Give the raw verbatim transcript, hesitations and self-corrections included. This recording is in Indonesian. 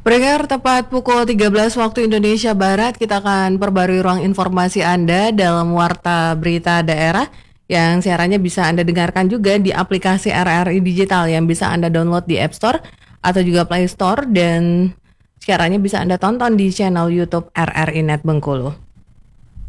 Pendengar, tepat pukul tiga belas waktu Indonesia Barat, kita akan perbarui ruang informasi Anda dalam Warta Berita Daerah yang siarannya bisa Anda dengarkan juga di aplikasi R R I Digital yang bisa Anda download di App Store atau juga Play Store, dan siarannya bisa Anda tonton di channel YouTube R R I Net Bengkulu.